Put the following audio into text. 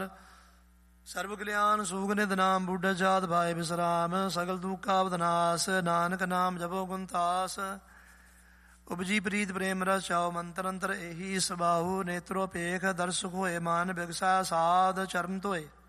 ਸਰਬ ਕਲਿਆਣ ਸੂਖ ਨਿਧ ਨਾਮ ਬੁੱਢਾ ਜਾਤ ਭਾਏ ਬਿਸਰਾਮ। ਸਗਲ ਦੁਖਾ ਬਦਨਾਸ ਨਾਨਕ ਨਾਮ ਜਪੋ ਗੁਣਤਾਸ। ਉਪਜੀ ਪ੍ਰੀਤ ਪ੍ਰੇਮ ਰਸ ਚਾਉ ਮੰਤਰ ਅੰਤਰ ਇਹੀ ਸਬਾਹੂ। ਨੇਤਰੋ ਪੇਖ ਦਰਸ਼ਕ ਹੋਏ ਮਾਨ ਬਿਗਸਾ ਸਾਧ ਚਰਨ ਧੋਏ।